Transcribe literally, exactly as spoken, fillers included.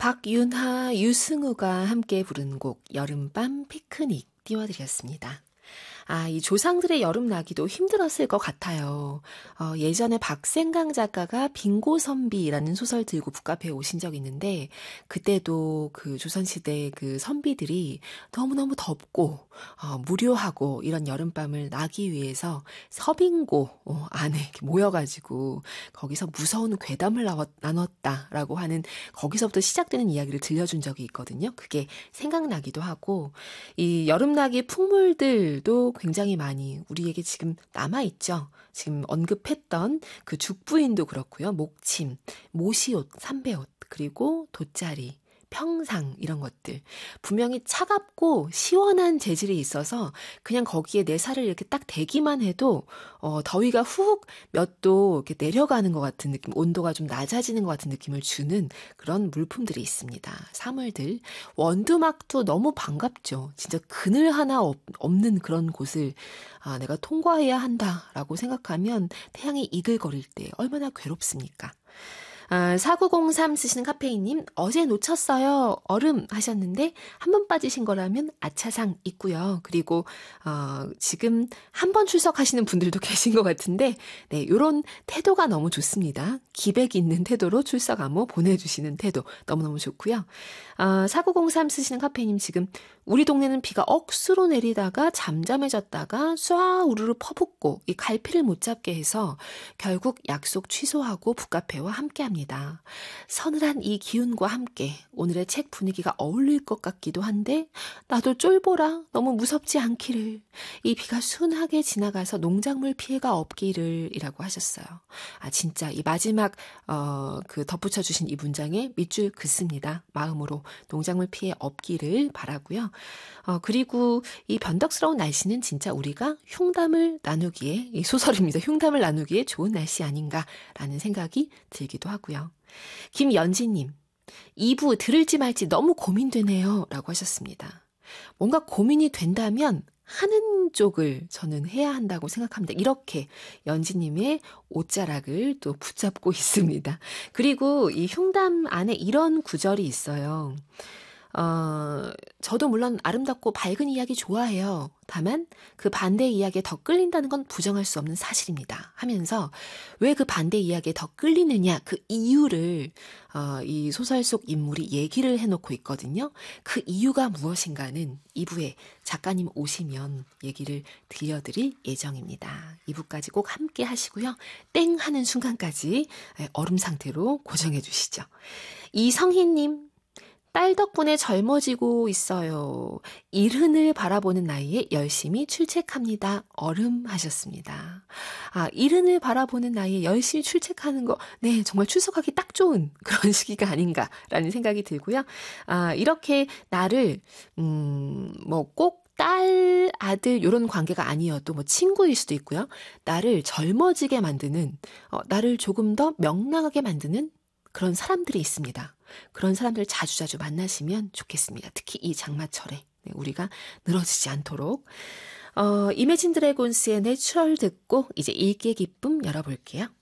박윤하, 유승우가 함께 부른 곡 여름밤 피크닉 띄워드렸습니다. 아, 이 조상들의 여름 나기도 힘들었을 것 같아요. 어, 예전에 박생강 작가가 빙고선비라는 소설 들고 북카페에 오신 적이 있는데 그때도 그 조선시대 그 선비들이 너무너무 덥고 어, 무료하고 이런 여름밤을 나기 위해서 서빙고 어, 안에 이렇게 모여가지고 거기서 무서운 괴담을 나왔, 나눴다라고 하는 거기서부터 시작되는 이야기를 들려준 적이 있거든요. 그게 생각나기도 하고 이 여름나기 풍물들도 굉장히 많이 우리에게 지금 남아있죠. 지금 언급했던 그 죽부인도 그렇고요. 목침, 모시옷, 삼배옷, 그리고 돗자리, 평상 이런 것들. 분명히 차갑고 시원한 재질이 있어서 그냥 거기에 내 살을 이렇게 딱 대기만 해도 어, 더위가 훅 몇 도 이렇게 내려가는 것 같은 느낌, 온도가 좀 낮아지는 것 같은 느낌을 주는 그런 물품들이 있습니다. 사물들. 원두막도 너무 반갑죠. 진짜 그늘 하나 없, 없는 그런 곳을 아, 내가 통과해야 한다라고 생각하면 태양이 이글거릴 때 얼마나 괴롭습니까? 아, 사구공삼 쓰시는 카페인님, 어제 놓쳤어요. 얼음 하셨는데, 한 번 빠지신 거라면 아차상 있고요. 그리고, 어, 지금 한 번 출석하시는 분들도 계신 것 같은데, 네, 요런 태도가 너무 좋습니다. 기백 있는 태도로 출석 암호 보내주시는 태도 너무너무 좋고요. 아, 사구공삼 쓰시는 카페인님, 지금 우리 동네는 비가 억수로 내리다가 잠잠해졌다가 쏴 우르르 퍼붓고 이 갈피를 못 잡게 해서 결국 약속 취소하고 북카페와 함께합니다. 서늘한 이 기운과 함께 오늘의 책 분위기가 어울릴 것 같기도 한데 나도 쫄보라 너무 무섭지 않기를 이 비가 순하게 지나가서 농작물 피해가 없기를 이라고 하셨어요. 아 진짜 이 마지막 어, 그 덧붙여 주신 이 문장에 밑줄 긋습니다. 마음으로 농작물 피해 없기를 바라고요. 어, 그리고 이 변덕스러운 날씨는 진짜 우리가 흉담을 나누기에 이 소설입니다. 흉담을 나누기에 좋은 날씨 아닌가라는 생각이 들기도 하고요. 김연지님, 이 부 들을지 말지 너무 고민되네요 라고 하셨습니다. 뭔가 고민이 된다면 하는 쪽을 저는 해야 한다고 생각합니다. 이렇게 연지님의 옷자락을 또 붙잡고 있습니다. 그리고 이 흉담 안에 이런 구절이 있어요. 어, 저도 물론 아름답고 밝은 이야기 좋아해요. 다만 그 반대 이야기에 더 끌린다는 건 부정할 수 없는 사실입니다. 하면서 왜 그 반대 이야기에 더 끌리느냐 그 이유를 어, 이 소설 속 인물이 얘기를 해놓고 있거든요. 그 이유가 무엇인가는 이 부에 작가님 오시면 얘기를 들려드릴 예정입니다. 이 부까지 꼭 함께 하시고요. 땡 하는 순간까지 얼음 상태로 고정해 주시죠. 이성희님, 딸 덕분에 젊어지고 있어요. 일흔을 바라보는 나이에 열심히 출첵합니다. 얼음 하셨습니다. 아, 일흔을 바라보는 나이에 열심히 출첵하는 거, 네, 정말 출석하기 딱 좋은 그런 시기가 아닌가라는 생각이 들고요. 아, 이렇게 나를, 음, 뭐 꼭 딸, 아들 이런 관계가 아니어도 뭐 친구일 수도 있고요. 나를 젊어지게 만드는, 어, 나를 조금 더 명랑하게 만드는 그런 사람들이 있습니다. 그런 사람들 자주자주 만나시면 좋겠습니다. 특히 이 장마철에 우리가 늘어지지 않도록. 어, 이매진 드래곤스의 내추럴 듣고 이제 읽기의 기쁨 열어볼게요.